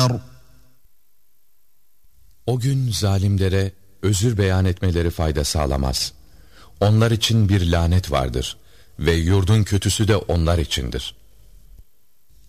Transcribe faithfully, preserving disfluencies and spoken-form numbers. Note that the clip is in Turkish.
O gün zalimlere özür beyan etmeleri fayda sağlamaz. Onlar için bir lanet vardır ve yurdun kötüsü de onlar içindir.